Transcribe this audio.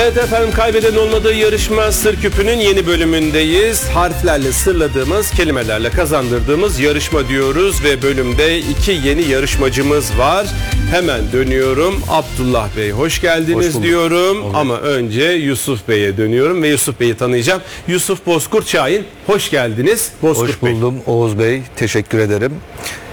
Evet efendim, kaybeden olmadığı yarışma Sır Küpü'nün yeni bölümündeyiz. Harflerle sırladığımız, kelimelerle kazandırdığımız yarışma diyoruz ve bölümde 2 yeni yarışmacımız var. Hemen dönüyorum. Abdullah Bey hoş geldiniz diyorum. Ama önce Yusuf Bey'e dönüyorum ve Yusuf Bey'i tanıyacağım. Yusuf Bozkurt Şahin, hoş geldiniz. Bozkurt Hoş buldum Oğuz Bey, teşekkür ederim.